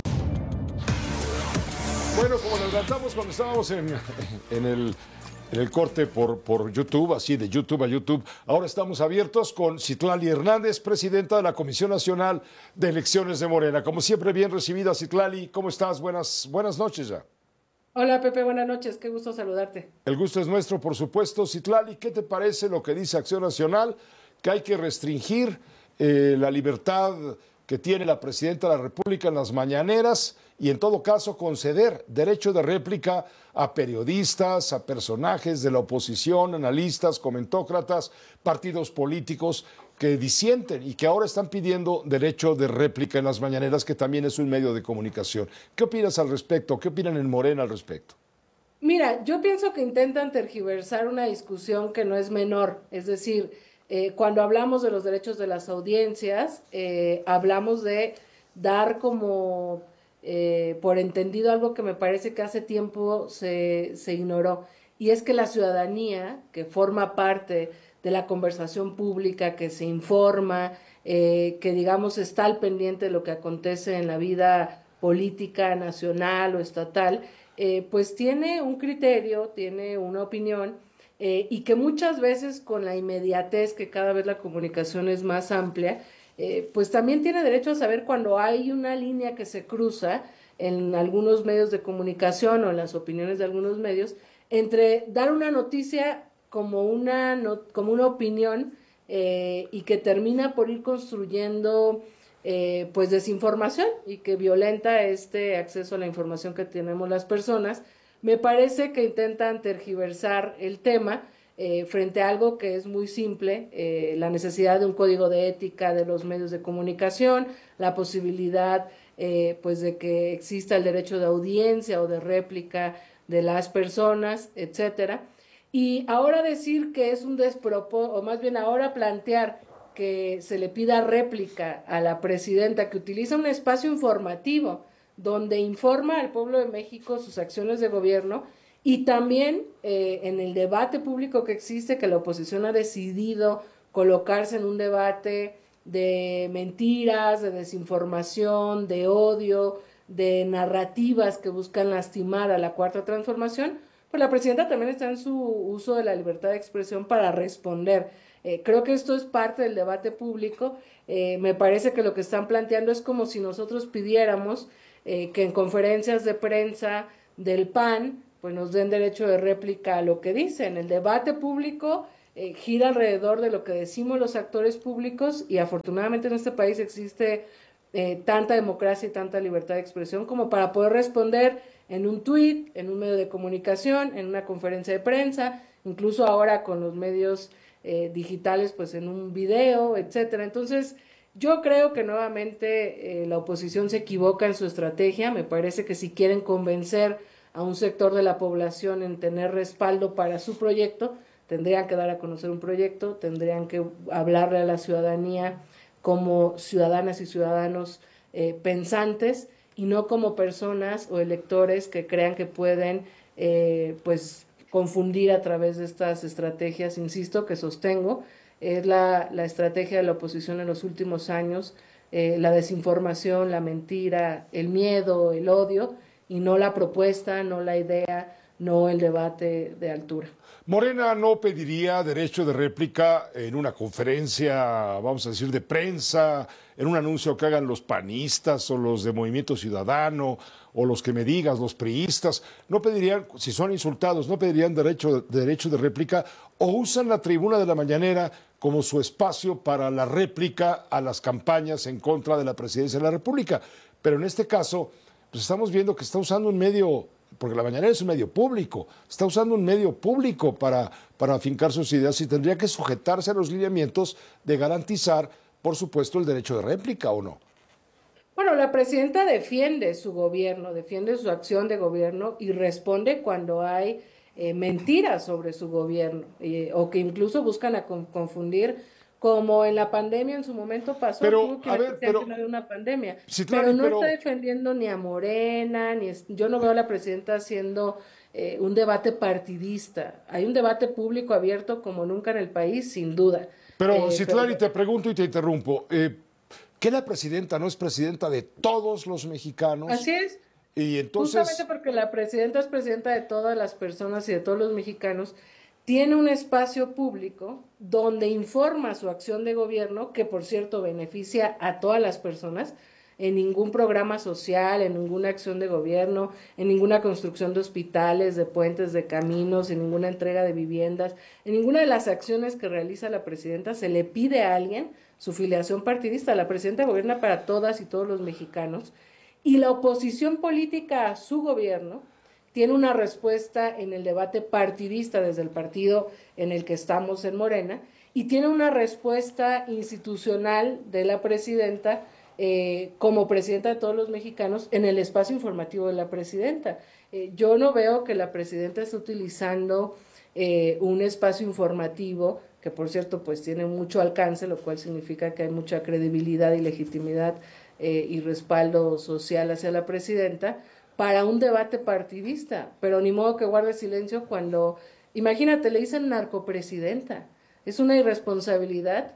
Bueno, como nos adelantamos cuando estábamos en el corte por YouTube, así de YouTube a YouTube, ahora estamos abiertos con Citlali Hernández, presidenta de la Comisión Nacional de Elecciones de Morena. Como siempre, bien recibida, Citlali. ¿Cómo estás? Buenas noches ya. Hola, Pepe, buenas noches. Qué gusto saludarte. El gusto es nuestro, por supuesto. Citlali, ¿qué te parece lo que dice Acción Nacional? Que hay que restringir la libertad que tiene la presidenta de la República en las mañaneras y en todo caso conceder derecho de réplica a periodistas, a personajes de la oposición, analistas, comentócratas, partidos políticos que disienten y que ahora están pidiendo derecho de réplica en las mañaneras, que también es un medio de comunicación. ¿Qué opinas al respecto? ¿Qué opinan en Morena al respecto? Mira, yo pienso que intentan tergiversar una discusión que no es menor, es decir, cuando hablamos de los derechos de las audiencias, hablamos de dar como por entendido algo que me parece que hace tiempo se ignoró, y es que la ciudadanía, que forma parte de la conversación pública, que se informa, que digamos está al pendiente de lo que acontece en la vida política nacional o estatal, pues tiene un criterio, tiene una opinión, y que muchas veces con la inmediatez que cada vez la comunicación es más amplia, pues también tiene derecho a saber cuando hay una línea que se cruza en algunos medios de comunicación o en las opiniones de algunos medios, entre dar una noticia como una opinión y que termina por ir construyendo pues desinformación y que violenta este acceso a la información que tenemos las personas. Me parece que intentan tergiversar el tema frente a algo que es muy simple, la necesidad de un código de ética de los medios de comunicación, la posibilidad pues de que exista el derecho de audiencia o de réplica de las personas, etcétera. Y ahora decir que es un despropósito, o más bien ahora plantear que se le pida réplica a la presidenta, que utiliza un espacio informativo donde informa al pueblo de México sus acciones de gobierno Y también en el debate público que existe, que la oposición ha decidido colocarse en un debate de mentiras, de desinformación, de odio, de narrativas que buscan lastimar a la Cuarta Transformación, pues la presidenta también está en su uso de la libertad de expresión para responder. Creo que esto es parte del debate público. Me parece que lo que están planteando es como si nosotros pidiéramos que en conferencias de prensa del PAN pues nos den derecho de réplica a lo que dicen. El debate público gira alrededor de lo que decimos los actores públicos, y afortunadamente en este país existe tanta democracia y tanta libertad de expresión como para poder responder en un tuit, en un medio de comunicación, en una conferencia de prensa, incluso ahora con los medios digitales, pues en un video, etcétera. Entonces, yo creo que nuevamente la oposición se equivoca en su estrategia. Me parece que si quieren convencer a un sector de la población en tener respaldo para su proyecto, tendrían que dar a conocer un proyecto, tendrían que hablarle a la ciudadanía como ciudadanas y ciudadanos pensantes, y no como personas o electores que crean que pueden pues confundir a través de estas estrategias, insisto, que sostengo. Es la estrategia de la oposición en los últimos años, la desinformación, la mentira, el miedo, el odio, y no la propuesta, no la idea, no el debate de altura. Morena no pediría derecho de réplica en una conferencia, vamos a decir, de prensa, en un anuncio que hagan los panistas o los de Movimiento Ciudadano o los que me digas, los priistas. No pedirían, si son insultados, no pedirían derecho de réplica, o usan la tribuna de la mañanera como su espacio para la réplica a las campañas en contra de la presidencia de la República. Pero en este caso, pues estamos viendo que está usando un medio, porque la mañanera es un medio público, está usando un medio público para afincar sus ideas, y tendría que sujetarse a los lineamientos de garantizar, por supuesto, el derecho de réplica, ¿o no? Bueno, la presidenta defiende su gobierno, defiende su acción de gobierno y responde cuando hay mentiras sobre su gobierno, o que incluso buscan confundir, como en la pandemia en su momento pasó. Pero, a ver, pero no de una pandemia, sí, pero no está defendiendo ni a Morena, yo no veo a la presidenta haciendo un debate partidista. Hay un debate público abierto como nunca en el país, sin duda. Pero, Citlali, te pregunto y te interrumpo, ¿que la presidenta no es presidenta de todos los mexicanos? Así es. Y entonces, justamente porque la presidenta es presidenta de todas las personas y de todos los mexicanos, tiene un espacio público donde informa su acción de gobierno, que por cierto beneficia a todas las personas. En ningún programa social, en ninguna acción de gobierno, en ninguna construcción de hospitales, de puentes, de caminos, en ninguna entrega de viviendas, en ninguna de las acciones que realiza la presidenta se le pide a alguien su filiación partidista. La presidenta gobierna para todas y todos los mexicanos, y la oposición política a su gobierno tiene una respuesta en el debate partidista desde el partido en el que estamos, en Morena, y tiene una respuesta institucional de la presidenta como presidenta de todos los mexicanos en el espacio informativo de la presidenta. Yo no veo que la presidenta esté utilizando un espacio informativo, que por cierto pues tiene mucho alcance, lo cual significa que hay mucha credibilidad y legitimidad y respaldo social hacia la presidenta, para un debate partidista. Pero ni modo que guarde silencio cuando, imagínate, le dicen narcopresidenta. Es una irresponsabilidad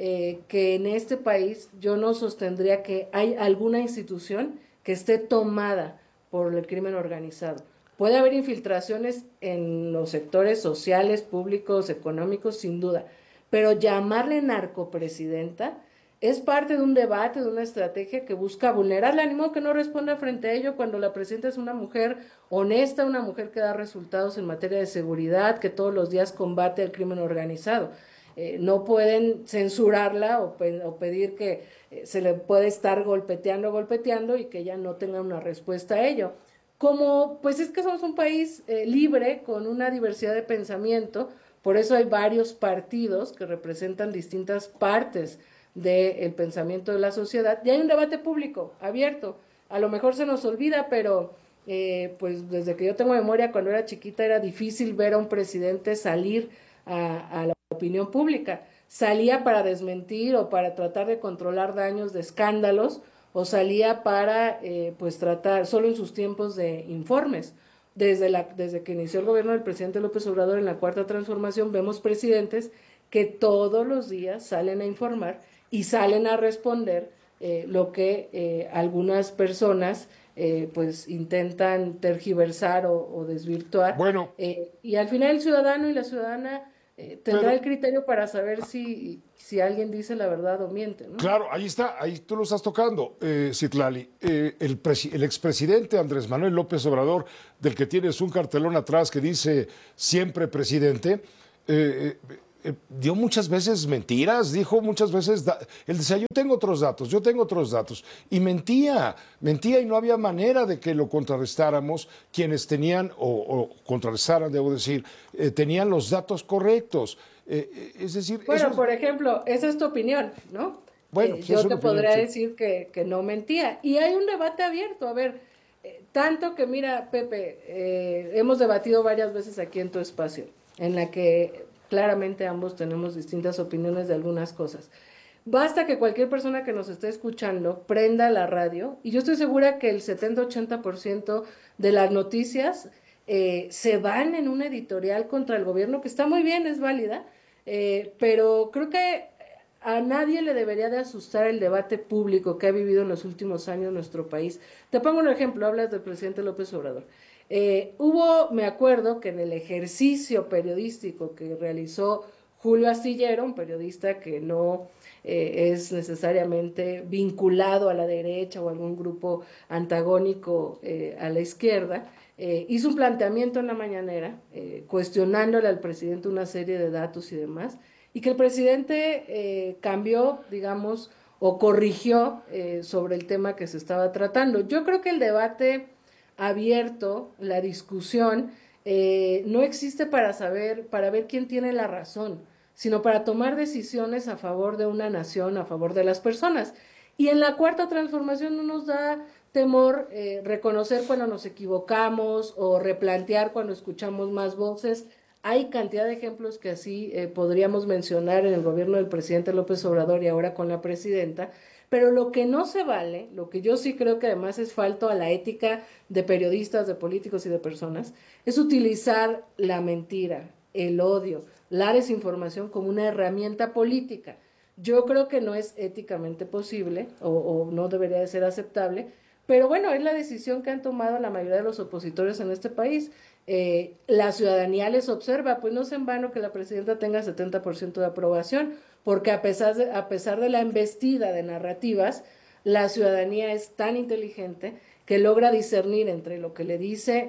que en este país yo no sostendría que hay alguna institución que esté tomada por el crimen organizado. Puede haber infiltraciones en los sectores sociales, públicos, económicos, sin duda, pero llamarle narcopresidenta es parte de un debate, de una estrategia que busca vulnerarla. Ni modo que no responda frente a ello cuando la presidenta es una mujer honesta, una mujer que da resultados en materia de seguridad, que todos los días combate el crimen organizado. No pueden censurarla o pedir que se le puede estar golpeteando y que ella no tenga una respuesta a ello. Como, pues es que somos un país libre, con una diversidad de pensamiento, por eso hay varios partidos que representan distintas partes del pensamiento de la sociedad, y hay un debate público abierto. A lo mejor se nos olvida, pero pues desde que yo tengo memoria, cuando era chiquita era difícil ver a un presidente salir a la opinión pública. Salía para desmentir o para tratar de controlar daños de escándalos, o salía para pues tratar solo en sus tiempos de informes. desde que inició el gobierno del presidente López Obrador en la Cuarta Transformación, vemos presidentes que todos los días salen a informar y salen a responder lo que algunas personas pues intentan tergiversar o desvirtuar. Bueno. Y al final el ciudadano y la ciudadana tendrá el criterio para saber si alguien dice la verdad o miente, ¿no? Claro, ahí está, ahí tú lo estás tocando, Citlali. El expresidente Andrés Manuel López Obrador, del que tienes un cartelón atrás que dice siempre presidente, dio muchas veces mentiras, dijo muchas veces, él decía, yo tengo otros datos, y mentía y no había manera de que lo contrarrestáramos quienes tenían, o contrarrestaran, debo decir, tenían los datos correctos. Es decir... Bueno, por ejemplo, esa es tu opinión, ¿no? Bueno, yo te podría decir que no mentía. Y hay un debate abierto, a ver, tanto que mira, Pepe, hemos debatido varias veces aquí en tu espacio, en la que claramente ambos tenemos distintas opiniones de algunas cosas. Basta que cualquier persona que nos esté escuchando prenda la radio, y yo estoy segura que el 70-80% de las noticias se van en un editorial contra el gobierno, que está muy bien, es válida, pero creo que a nadie le debería de asustar el debate público que ha vivido en los últimos años nuestro país. Te pongo un ejemplo, hablas del presidente López Obrador. Me acuerdo que en el ejercicio periodístico que realizó Julio Astillero, un periodista que no es necesariamente vinculado a la derecha o a algún grupo antagónico a la izquierda, hizo un planteamiento en la mañanera cuestionándole al presidente una serie de datos y demás, y que el presidente cambió, digamos, o corrigió sobre el tema que se estaba tratando. Yo creo que el debate abierto, la discusión, no existe para ver quién tiene la razón, sino para tomar decisiones a favor de una nación, a favor de las personas. Y en la Cuarta Transformación no nos da temor reconocer cuando nos equivocamos o replantear cuando escuchamos más voces. Hay cantidad de ejemplos que así podríamos mencionar en el gobierno del presidente López Obrador y ahora con la presidenta. Pero lo que no se vale, lo que yo sí creo que además es falto a la ética de periodistas, de políticos y de personas, es utilizar la mentira, el odio, la desinformación como una herramienta política. Yo creo que no es éticamente posible o no debería de ser aceptable, pero bueno, es la decisión que han tomado la mayoría de los opositores en este país. La ciudadanía les observa, pues no es en vano que la presidenta tenga 70% de aprobación, porque a pesar de la embestida de narrativas, la ciudadanía es tan inteligente que logra discernir entre lo que le dice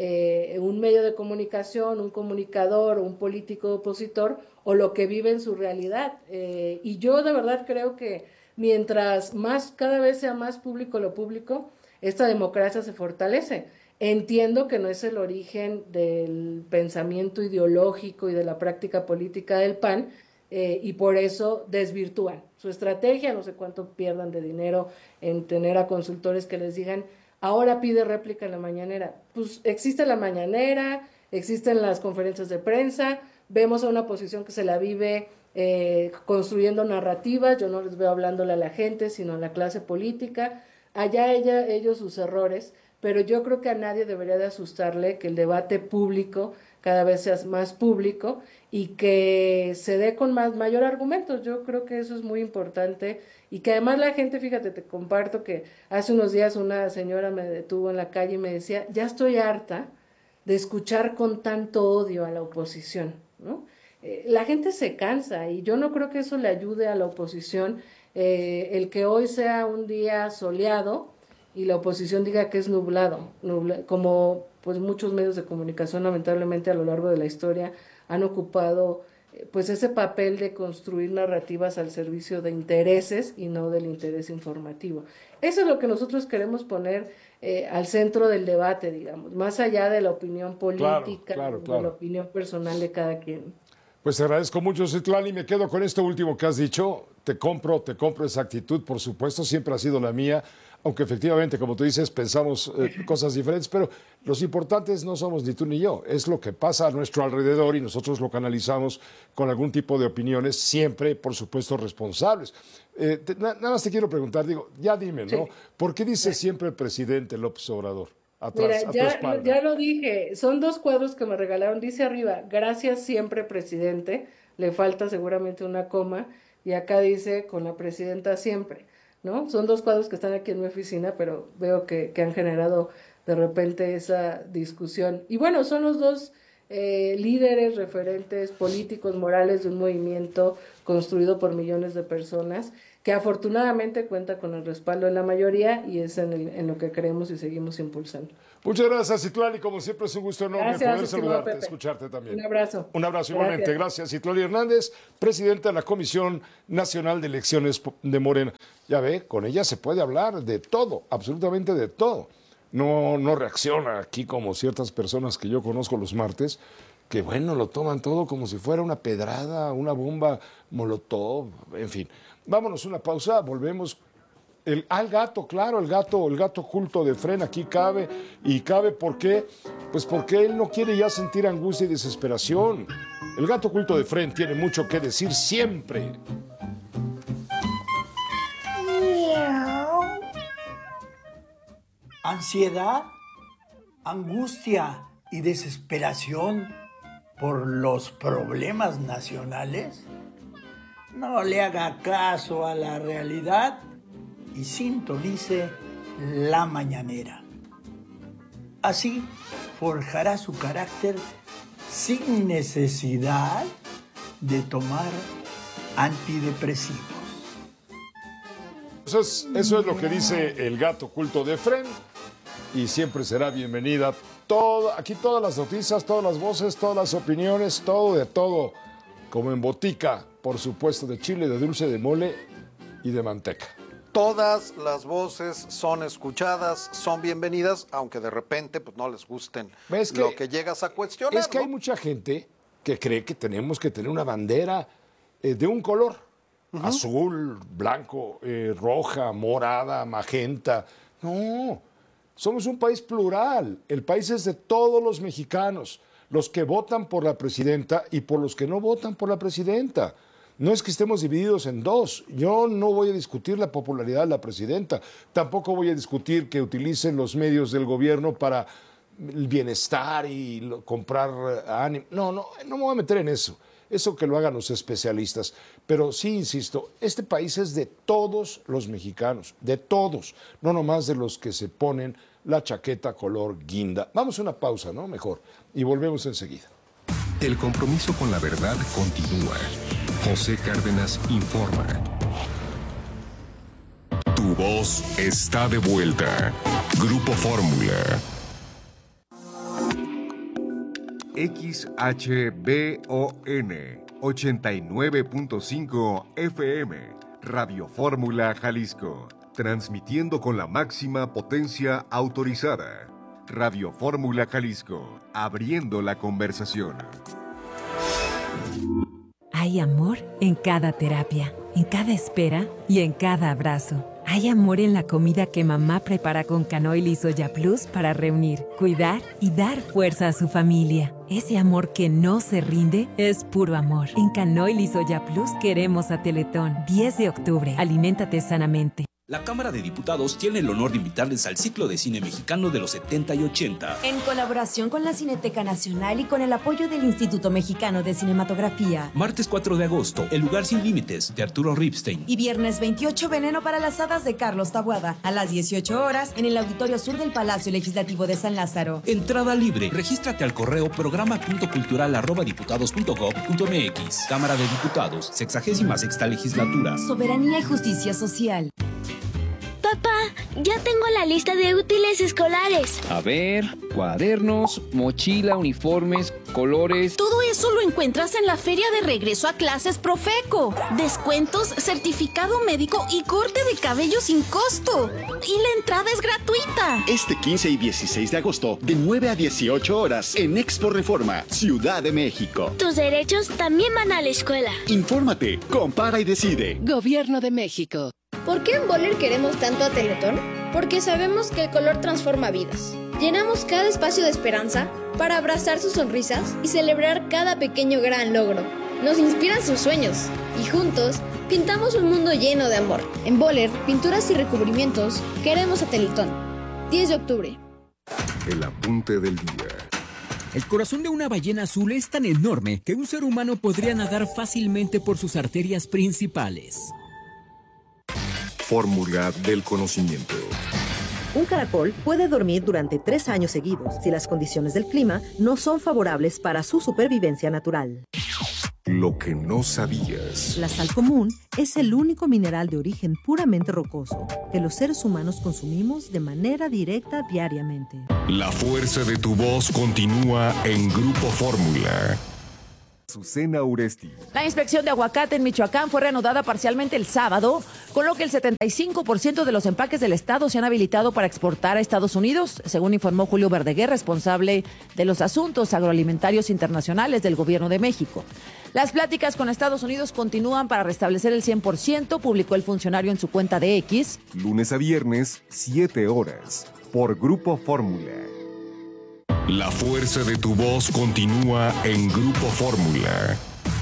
un medio de comunicación, un comunicador, un político opositor, o lo que vive en su realidad. Y yo de verdad creo que mientras cada vez sea más público lo público, esta democracia se fortalece. Entiendo que no es el origen del pensamiento ideológico y de la práctica política del PAN, y por eso desvirtúan su estrategia. No sé cuánto pierdan de dinero en tener a consultores que les digan, ahora pide réplica en la mañanera. Pues existe la mañanera, existen las conferencias de prensa, vemos a una oposición que se la vive construyendo narrativas. Yo no les veo hablándole a la gente, sino a la clase política. Allá ellos sus errores, pero yo creo que a nadie debería de asustarle que el debate público cada vez sea más público y que se dé con mayor argumentos. Yo creo que eso es muy importante y que además la gente, fíjate, te comparto que hace unos días una señora me detuvo en la calle y me decía, ya estoy harta de escuchar con tanto odio a la oposición, ¿no? La gente se cansa y yo no creo que eso le ayude a la oposición, el que hoy sea un día soleado y la oposición diga que es nublado, como pues muchos medios de comunicación lamentablemente a lo largo de la historia han ocupado pues ese papel de construir narrativas al servicio de intereses y no del interés informativo. Eso es lo que nosotros queremos poner al centro del debate, digamos, más allá de la opinión política, de la opinión personal de cada quien. Pues te agradezco mucho, Citlali, y me quedo con esto último que has dicho. Te compro esa actitud, por supuesto, siempre ha sido la mía, aunque efectivamente, como tú dices, pensamos cosas diferentes, pero los importantes no somos ni tú ni yo, es lo que pasa a nuestro alrededor y nosotros lo canalizamos con algún tipo de opiniones, siempre, por supuesto, responsables. Nada más te quiero preguntar, ya dime, ¿no? ¿Por qué dice siempre el presidente López Obrador? atrás, Mira, a tu espalda. ya lo dije, son 2 cuadros que me regalaron, dice arriba, gracias siempre, presidente, le falta seguramente una coma, y acá dice, con la presidenta siempre, ¿no? Son 2 cuadros que están aquí en mi oficina, pero veo que han generado de repente esa discusión. Y bueno, son los 2 líderes, referentes políticos, morales de un movimiento construido por millones de personas, que afortunadamente cuenta con el respaldo de la mayoría y es en lo que creemos y seguimos impulsando. Muchas gracias, Citlali. Como siempre es un gusto enorme poder saludarte, Pepe. Escucharte también. Un abrazo. Un abrazo igualmente. Gracias, Citlali Hernández, presidenta de la Comisión Nacional de Elecciones de Morena. Ya ve, con ella se puede hablar de todo, absolutamente de todo. No reacciona aquí como ciertas personas que yo conozco los martes, que bueno, lo toman todo como si fuera una pedrada, una bomba molotov, en fin. Vámonos una pausa, volvemos. El gato, claro, el gato oculto de Fren aquí cabe, y cabe ¿por qué? Pues porque él no quiere ya sentir angustia y desesperación. El gato oculto de Fren tiene mucho que decir siempre. Ansiedad, angustia y desesperación por los problemas nacionales. No le haga caso a la realidad y sintonice la mañanera. Así forjará su carácter sin necesidad de tomar antidepresivos. Eso es lo que dice el gato oculto de Fren, y siempre será bienvenida aquí todas las noticias, todas las voces, todas las opiniones, todo de todo, como en botica, por supuesto, de chile, de dulce, de mole y de manteca. Todas las voces son escuchadas, son bienvenidas, aunque de repente pues, no les gusten lo que llegas a cuestionar. Es que hay mucha gente que cree que tenemos que tener una bandera de un color. Azul, blanco, roja, morada, magenta. No, somos un país plural. El país es de todos los mexicanos, los que votan por la presidenta y por los que no votan por la presidenta. No es que estemos divididos en 2. Yo no voy a discutir la popularidad de la presidenta. Tampoco voy a discutir que utilicen los medios del gobierno para el bienestar y comprar ánimo. No me voy a meter en eso. Eso que lo hagan los especialistas. Pero sí, insisto, este país es de todos los mexicanos, de todos, no nomás de los que se ponen la chaqueta color guinda. Vamos a una pausa, ¿no? Mejor. Y volvemos enseguida. El compromiso con la verdad continúa. José Cárdenas informa. Tu voz está de vuelta. Grupo Fórmula. XHBON 89.5 FM, Radio Fórmula Jalisco, transmitiendo con la máxima potencia autorizada. Radio Fórmula Jalisco, abriendo la conversación. Hay amor en cada terapia, en cada espera y en cada abrazo. Hay amor en la comida que mamá prepara con Canoil y Soya Plus para reunir, cuidar y dar fuerza a su familia. Ese amor que no se rinde es puro amor. En Canoil y Soya Plus queremos a Teletón. 10 de octubre. Aliméntate sanamente. La Cámara de Diputados tiene el honor de invitarles al ciclo de cine mexicano de los 70 y 80. En colaboración con la Cineteca Nacional y con el apoyo del Instituto Mexicano de Cinematografía. Martes 4 de agosto, El lugar sin límites, de Arturo Ripstein. Y viernes 28, Veneno para las hadas, de Carlos Taboada, a las 18 horas, en el Auditorio Sur del Palacio Legislativo de San Lázaro. Entrada libre. Regístrate al correo programa.cultural@diputados.gov.mx. Cámara de Diputados, 66ª Legislatura. Soberanía y justicia social. Papá, ya tengo la lista de útiles escolares. A ver, cuadernos, mochila, uniformes, colores. Todo eso lo encuentras en la feria de regreso a clases Profeco. Descuentos, certificado médico y corte de cabello sin costo. Y la entrada es gratuita. Este 15 y 16 de agosto, de 9 a 18 horas, en Expo Reforma, Ciudad de México. Tus derechos también van a la escuela. Infórmate, compara y decide. Gobierno de México. ¿Por qué en Boller queremos tanto a Teletón? Porque sabemos que el color transforma vidas. Llenamos cada espacio de esperanza para abrazar sus sonrisas y celebrar cada pequeño gran logro. Nos inspiran sus sueños y juntos pintamos un mundo lleno de amor. En Boller, pinturas y recubrimientos, queremos a Teletón. 10 de octubre. el apunte del día. El corazón de una ballena azul es tan enorme que un ser humano podría nadar fácilmente por sus arterias principales. Fórmula del conocimiento. Un caracol puede dormir durante 3 años seguidos si las condiciones del clima no son favorables para su supervivencia natural. Lo que no sabías. La sal común es el único mineral de origen puramente rocoso que los seres humanos consumimos de manera directa diariamente. La fuerza de tu voz continúa en Grupo Fórmula. Azucena Uresti. La inspección de aguacate en Michoacán fue reanudada parcialmente el sábado, con lo que el 75% de los empaques del estado se han habilitado para exportar a Estados Unidos, según informó Julio Verdeguer, responsable de los asuntos agroalimentarios internacionales del Gobierno de México. Las pláticas con Estados Unidos continúan para restablecer el 100%, publicó el funcionario en su cuenta de X. Lunes a viernes, 7 horas, por Grupo Fórmula. La fuerza de tu voz continúa en Grupo Fórmula.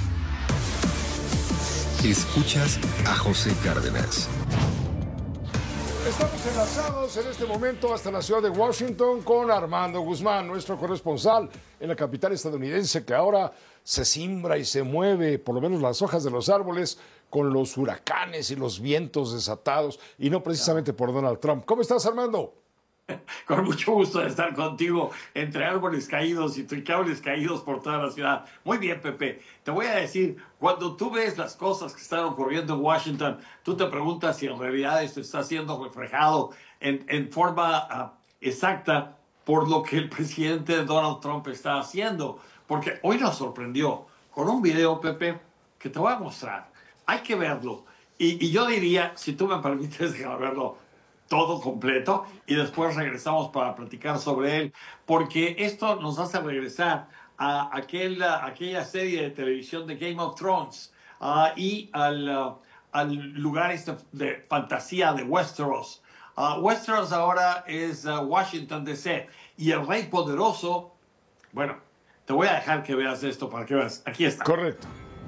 Escuchas a José Cárdenas. Estamos enlazados en este momento hasta la ciudad de Washington con Armando Guzmán, nuestro corresponsal en la capital estadounidense, que ahora se cimbra y se mueve, por lo menos las hojas de los árboles, con los huracanes y los vientos desatados, y no precisamente por Donald Trump. ¿Cómo estás, Armando? Con mucho gusto de estar contigo entre árboles caídos y tricables caídos por toda la ciudad. Muy bien, Pepe. Te voy a decir, cuando tú ves las cosas que están ocurriendo en Washington, tú te preguntas si en realidad esto está siendo reflejado en forma exacta por lo que el presidente Donald Trump está haciendo. Porque hoy nos sorprendió con un video, Pepe, que te voy a mostrar. Hay que verlo. Y yo diría, si tú me permites, déjame verlo todo completo y después regresamos para platicar sobre él, porque esto nos hace regresar a aquella serie de televisión de Game of Thrones y al lugar de fantasía de Westeros. Westeros ahora es Washington DC y el rey poderoso, bueno, te voy a dejar que veas esto para que veas. Aquí está. Correcto.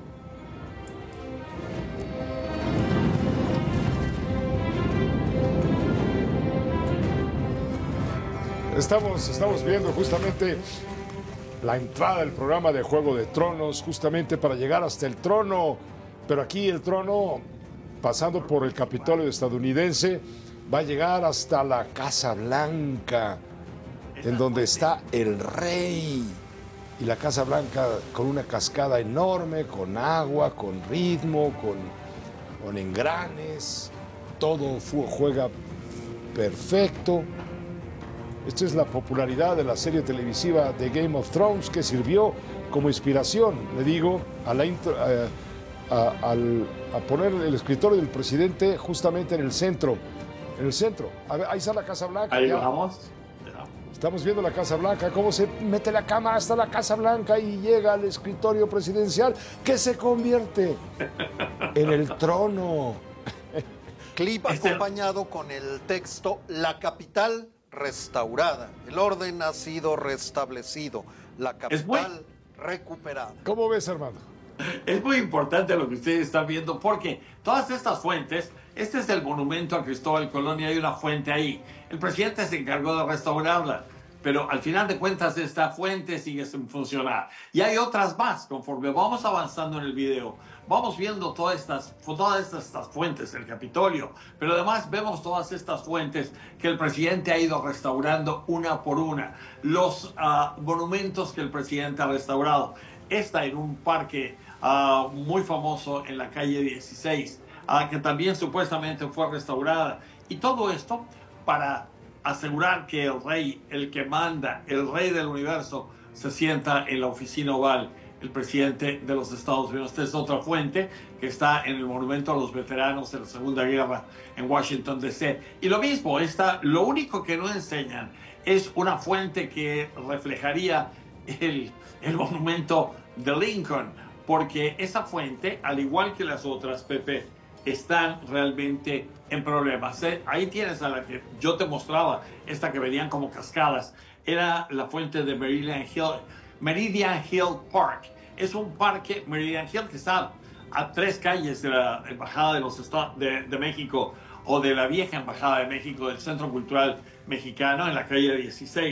Estamos viendo justamente la entrada del programa de Juego de Tronos, justamente para llegar hasta el trono. Pero aquí el trono, pasando por el Capitolio estadounidense, va a llegar hasta la Casa Blanca, en donde está el rey. Y la Casa Blanca con una cascada enorme, con agua, con ritmo, con engranes. Todo juega perfecto. Esta es la popularidad de la serie televisiva de Game of Thrones, que sirvió como inspiración, le digo, a poner el escritorio del presidente justamente en el centro. A ver, ahí está la Casa Blanca. Ahí vamos. Estamos viendo la Casa Blanca, cómo se mete la cámara hasta la Casa Blanca y llega al escritorio presidencial, que se convierte en el trono. Clip acompañado con el texto: la capital restaurada. El orden ha sido restablecido. La capital recuperada. ¿Cómo ves, Armando? Es muy importante lo que ustedes están viendo, porque todas estas fuentes, este es el monumento a Cristóbal Colón y hay una fuente ahí. El presidente se encargó de restaurarla, pero al final de cuentas esta fuente sigue sin funcionar. Y hay otras más. Conforme vamos avanzando en el video, vamos viendo todas estas fuentes del Capitolio, pero además vemos todas estas fuentes que el presidente ha ido restaurando una por una. Los monumentos que el presidente ha restaurado. Esta en un parque muy famoso en la calle 16, que también supuestamente fue restaurada. Y todo esto para asegurar que el rey, el que manda, el rey del universo, se sienta en la oficina oval, el presidente de los Estados Unidos. Esta es otra fuente que está en el monumento a los veteranos de la Segunda Guerra en Washington, D.C. Y lo mismo, lo único que no enseñan es una fuente que reflejaría el monumento de Lincoln, porque esa fuente, al igual que las otras, Pepe, están realmente en problemas. Ahí tienes a la que yo te mostraba, esta que venían como cascadas, era la fuente de Meridian Hill Park. Es un parque, Meridian Hill, que está a 3 calles de la Embajada de México, o de la vieja Embajada de México, del Centro Cultural Mexicano, en la calle 16.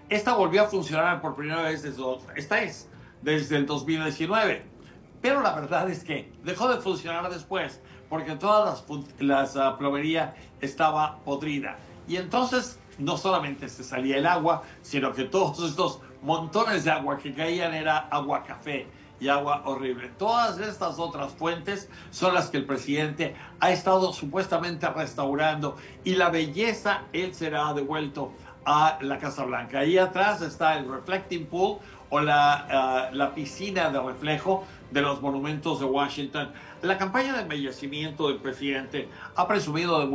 Esta volvió a funcionar por primera vez desde el 2019. Pero la verdad es que dejó de funcionar después, porque toda la plomería estaba podrida. Y entonces no solamente se salía el agua, sino que todos estos montones de agua que caían era agua café y agua horrible. Todas estas otras fuentes son las que el presidente ha estado supuestamente restaurando, y la belleza él será devuelto a la Casa Blanca. Ahí atrás está el reflecting pool, o la piscina de reflejo de los monumentos de Washington. La campaña de embellecimiento del presidente ha presumido de